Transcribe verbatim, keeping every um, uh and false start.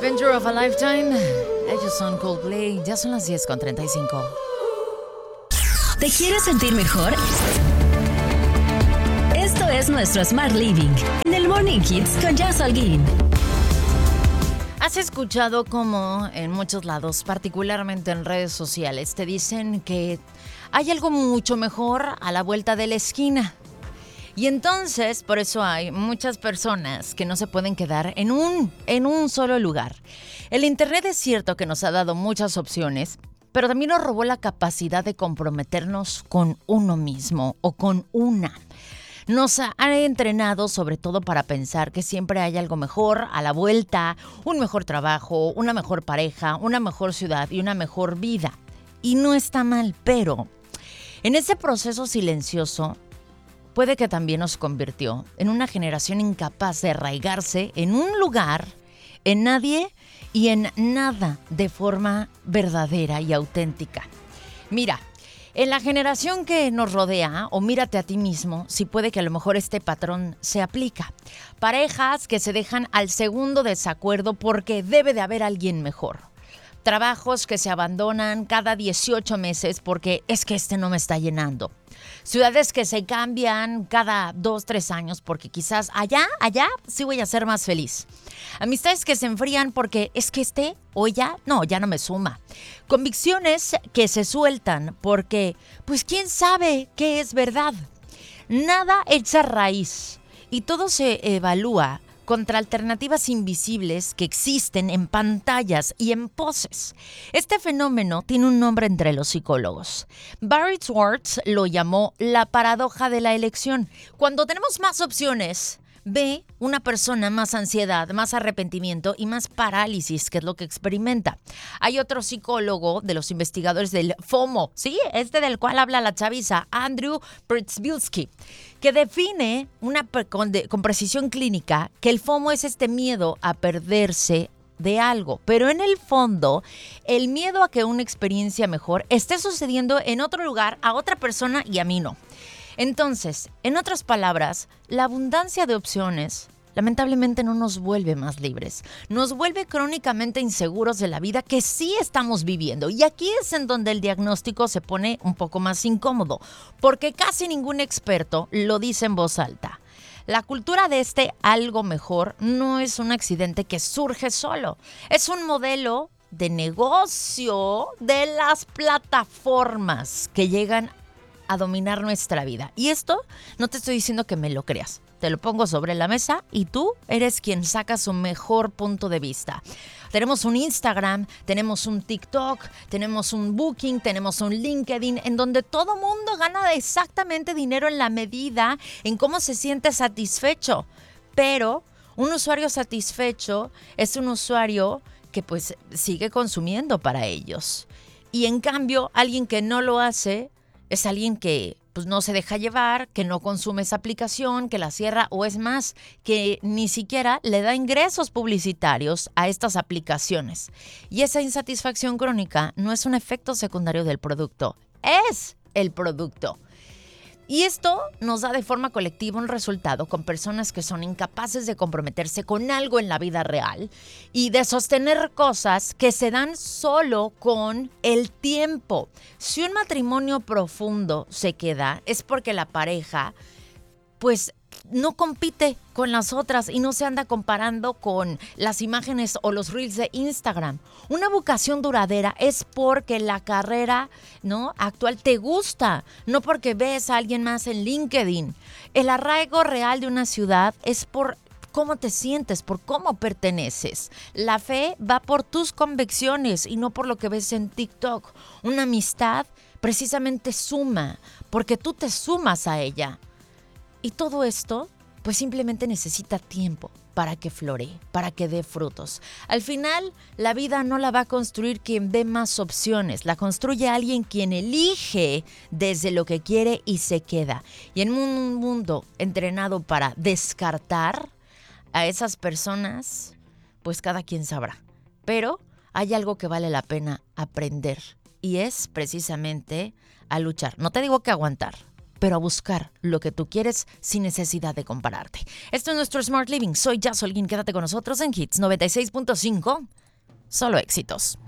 Adventure of a Lifetime. Ellos son Coldplay. Ya son las diez con treinta y cinco. ¿Te quieres sentir mejor? Esto es nuestro Smart Living en el Morning Kids con Jazz Holguín. ¿Has escuchado cómo en muchos lados, particularmente en redes sociales, te dicen que hay algo mucho mejor a la vuelta de la esquina? Y entonces, por eso hay muchas personas que no se pueden quedar en un, en un solo lugar. El Internet es cierto que nos ha dado muchas opciones, pero también nos robó la capacidad de comprometernos con uno mismo o con una. Nos ha entrenado sobre todo para pensar que siempre hay algo mejor a la vuelta, un mejor trabajo, una mejor pareja, una mejor ciudad y una mejor vida. Y no está mal, pero en ese proceso silencioso puede que también nos convirtió en una generación incapaz de arraigarse en un lugar, en nadie y en nada de forma verdadera y auténtica. Mira, en la generación que nos rodea, o mírate a ti mismo, si puede que a lo mejor este patrón se aplica. Parejas que se dejan al segundo desacuerdo porque debe de haber alguien mejor. Trabajos que se abandonan cada dieciocho meses porque es que este no me está llenando. Ciudades que se cambian cada dos, tres años porque quizás allá, allá sí voy a ser más feliz. Amistades que se enfrían porque es que este o ya, no, ya no me suma. Convicciones que se sueltan porque, pues quién sabe qué es verdad. Nada echa raíz y todo se evalúa contra alternativas invisibles que existen en pantallas y en poses. Este fenómeno tiene un nombre entre los psicólogos. Barry Schwartz lo llamó la paradoja de la elección. Cuando tenemos más opciones, ve una persona más ansiedad, más arrepentimiento y más parálisis, que es lo que experimenta. Hay otro psicólogo de los investigadores del FOMO, ¿sí? Este del cual habla la chaviza, Andrew Przybylski, que define una, con, de, con precisión clínica que el FOMO es este miedo a perderse de algo, pero en el fondo, el miedo a que una experiencia mejor esté sucediendo en otro lugar, a otra persona y a mí no. Entonces, en otras palabras, la abundancia de opciones lamentablemente no nos vuelve más libres. Nos vuelve crónicamente inseguros de la vida que sí estamos viviendo. Y aquí es en donde el diagnóstico se pone un poco más incómodo, porque casi ningún experto lo dice en voz alta. La cultura de este algo mejor no es un accidente que surge solo. Es un modelo de negocio de las plataformas que llegan a dominar nuestra vida. Y esto no te estoy diciendo que me lo creas. Te lo pongo sobre la mesa y tú eres quien saca su mejor punto de vista. Tenemos un Instagram, tenemos un TikTok, tenemos un Booking, tenemos un LinkedIn, en donde todo mundo gana exactamente dinero en la medida en cómo se siente satisfecho. Pero un usuario satisfecho es un usuario que pues sigue consumiendo para ellos. Y en cambio, alguien que no lo hace es alguien que pues, no se deja llevar, que no consume esa aplicación, que la cierra o es más, que ni siquiera le da ingresos publicitarios a estas aplicaciones. Y esa insatisfacción crónica no es un efecto secundario del producto, es el producto. Y esto nos da de forma colectiva un resultado con personas que son incapaces de comprometerse con algo en la vida real y de sostener cosas que se dan solo con el tiempo. Si un matrimonio profundo se queda, es porque la pareja, pues, no compite con las otras y no se anda comparando con las imágenes o los reels de Instagram. Una vocación duradera es porque la carrera, ¿no?, actual te gusta, no porque ves a alguien más en LinkedIn. El arraigo real de una ciudad es por cómo te sientes, por cómo perteneces. La fe va por tus convicciones y no por lo que ves en TikTok. Una amistad precisamente suma, porque tú te sumas a ella. Y todo esto, pues simplemente necesita tiempo para que floree, para que dé frutos. Al final, la vida no la va a construir quien ve más opciones, la construye alguien quien elige desde lo que quiere y se queda. Y en un mundo entrenado para descartar a esas personas, pues cada quien sabrá. Pero hay algo que vale la pena aprender y es precisamente a luchar. No te digo que aguantar, pero a buscar lo que tú quieres sin necesidad de compararte. Esto es nuestro Smart Living. Soy Jazz Holguín. Quédate con nosotros en Hits noventa y seis punto cinco. Solo éxitos.